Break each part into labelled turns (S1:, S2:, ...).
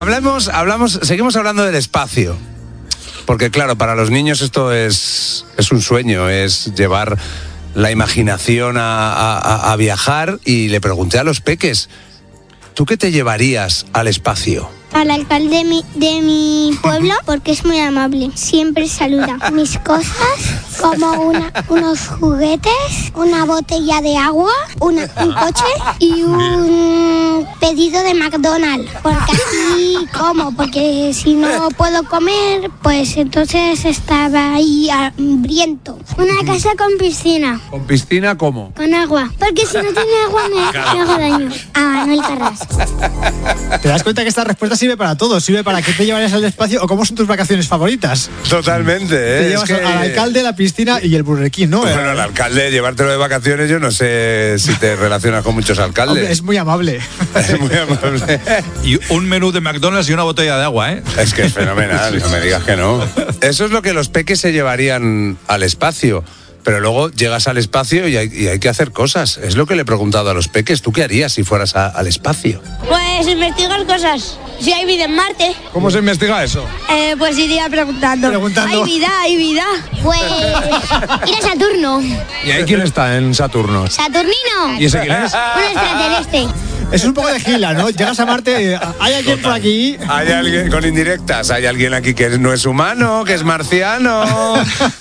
S1: Seguimos hablando del espacio. Porque claro, para los niños esto es un sueño, es llevar la imaginación a viajar. Y le pregunté a los peques, ¿tú qué te llevarías al espacio?
S2: Al alcalde de mi pueblo, porque es muy amable. Siempre saluda. Mis cosas, como unos juguetes, una botella de agua, un coche y un pedido de McDonald's. Porque así como, porque si no puedo comer, pues entonces estaba ahí hambriento. Una casa con piscina.
S1: ¿Con piscina cómo?
S2: Con agua. Porque si no tiene agua me hago daño. Ah, no hay Carras.
S3: ¿Te das cuenta que esta respuesta sirve para todo? Sirve para qué te llevarías al espacio o cómo son tus vacaciones favoritas.
S1: Totalmente,
S3: Te llevas al alcalde, la piscina y el Burger King, ¿no?
S1: Bueno, el alcalde, llevártelo de vacaciones, yo no sé si te relacionas con muchos alcaldes.
S3: Hombre, es muy amable.
S1: Es muy amable.
S4: Y un menú de McDonald's y una botella de agua, ¿eh?
S1: Es que es fenomenal, no me digas que no. Eso es lo que los peques se llevarían al espacio. Pero luego llegas al espacio y hay que hacer cosas. Es lo que le he preguntado a los peques. ¿Tú qué harías si fueras al espacio?
S2: Pues investigar cosas. Si hay vida en Marte.
S1: ¿Cómo se investiga eso?
S2: Pues iría preguntando. Hay vida. Pues ir a Saturno.
S1: ¿Y ahí quién está en Saturno?
S2: ¿Saturnino?
S1: ¿Y ese quién es?
S2: Un extraterrestre.
S3: Es un poco de gila, ¿no? Llegas a Marte, ¿hay alguien por aquí?
S1: Hay alguien con indirectas. Hay alguien aquí que no es humano, que es marciano.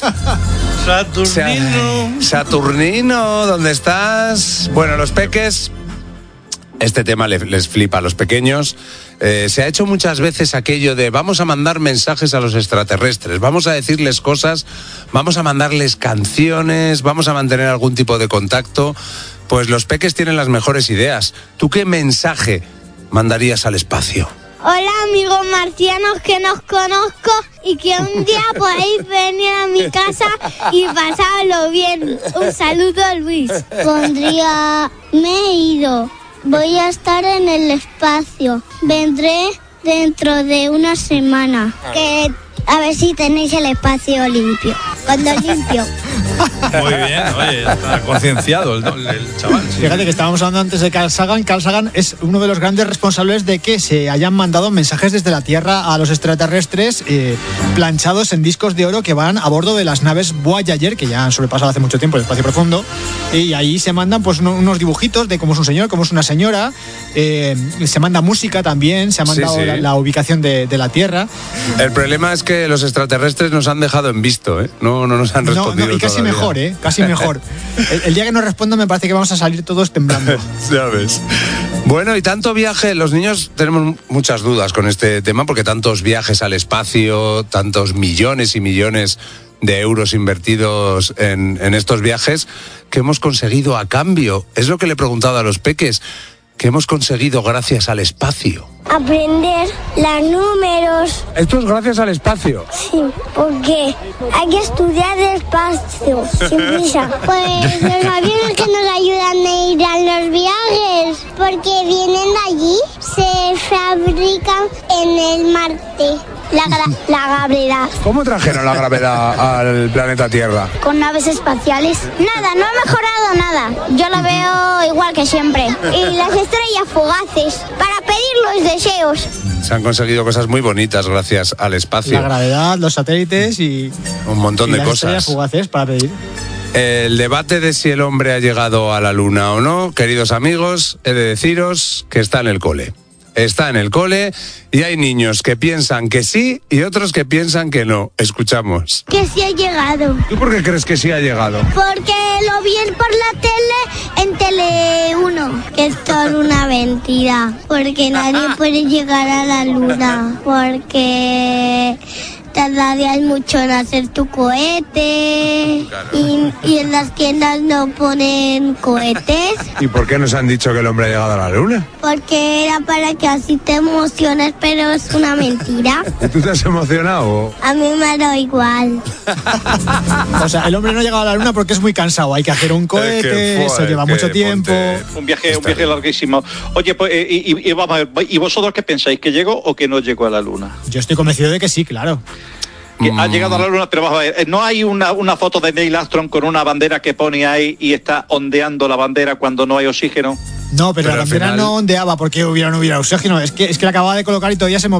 S1: Saturnino, ¿dónde estás? Bueno, los peques, este tema les flipa a los pequeños. Se ha hecho muchas veces aquello de vamos a mandar mensajes a los extraterrestres, vamos a decirles cosas, vamos a mandarles canciones, vamos a mantener algún tipo de contacto. Pues los peques tienen las mejores ideas. ¿Tú qué mensaje mandarías al espacio?
S2: Hola amigos marcianos que nos conozco y que un día podéis venir a mi casa y pasarlo bien. Un saludo, Luis. Me he ido. Voy a estar en el espacio. Vendré dentro de una semana. Que a ver si tenéis el espacio limpio. Cuando limpio.
S4: Muy bien, oye, está concienciado el chaval. Sí.
S3: Fíjate que estábamos hablando antes de Carl Sagan. Carl Sagan es uno de los grandes responsables de que se hayan mandado mensajes desde la Tierra a los extraterrestres planchados en discos de oro que van a bordo de las naves Voyager, que ya han sobrepasado hace mucho tiempo el espacio profundo, y ahí se mandan pues unos dibujitos de cómo es un señor, cómo es una señora, se manda música también, se ha mandado la ubicación de la Tierra.
S1: El problema es que los extraterrestres nos han dejado en visto, ¿eh? No nos han respondido.
S3: Y casi mejor, casi mejor. El día que nos respondan me parece que vamos a salir todos temblando.
S1: Ya ves. Bueno, y tanto viaje, los niños tenemos muchas dudas con este tema porque tantos viajes al espacio, tantos millones y millones de euros invertidos en estos viajes, ¿qué hemos conseguido a cambio? Es lo que le he preguntado a los peques. ¿Qué hemos conseguido gracias al espacio?
S2: Aprender los números.
S1: ¿Esto es gracias al espacio?
S2: Sí, porque hay que estudiar despacio, sin prisa. Pues los aviones que nos ayudan a ir a los viajes, porque vienen de allí, se fabrican en el Marte. La gravedad.
S1: ¿Cómo trajeron la gravedad al planeta Tierra?
S2: Con naves espaciales. Nada, no ha mejorado nada. Yo lo veo igual que siempre. Y las estrellas fugaces, para pedir los deseos.
S1: Se han conseguido cosas muy bonitas gracias al espacio.
S3: La gravedad, los satélites y
S1: un montón de
S3: las
S1: cosas.
S3: Estrellas fugaces para pedir.
S1: El debate de si el hombre ha llegado a la luna o no, queridos amigos, he de deciros que está en el cole. Está en el cole y hay niños que piensan que sí y otros que piensan que no. Escuchamos.
S2: Que sí ha llegado.
S1: ¿Tú por qué crees que sí ha llegado?
S2: Porque lo vi por la tele en Tele 1. Que esto es una mentira. Porque nadie puede llegar a la luna. Porque tardarías mucho en hacer tu cohete. Y en las tiendas no ponen cohetes.
S1: ¿Y por qué nos han dicho que el hombre ha llegado a la luna?
S2: Porque era para que así te emociones, pero es una mentira.
S1: ¿Y tú te has emocionado?
S2: A mí me da igual.
S3: O sea, el hombre no ha llegado a la luna porque es muy cansado. Hay que hacer un cohete, eso lleva mucho tiempo.
S5: Un viaje larguísimo. Oye, pues, y vamos a ver, ¿y vosotros qué pensáis? ¿Que llegó o que no llegó a la luna?
S3: Yo estoy convencido de que sí, claro.
S5: Que ha llegado a la luna, pero vamos a ver, ¿no hay una foto de Neil Armstrong con una bandera que pone ahí y está ondeando la bandera cuando no hay oxígeno?
S3: No, pero la
S1: al
S3: bandera
S1: final-
S3: no ondeaba porque no hubiera oxígeno. Es que la acababa de colocar y todavía se movía.